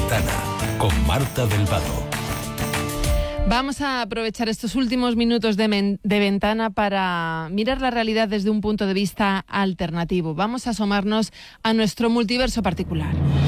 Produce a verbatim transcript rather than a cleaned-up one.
Ventana con Marta del Vado. Vamos a aprovechar estos últimos minutos de, men- de ventana para mirar la realidad desde un punto de vista alternativo. Vamos a asomarnos a nuestro multiverso particular.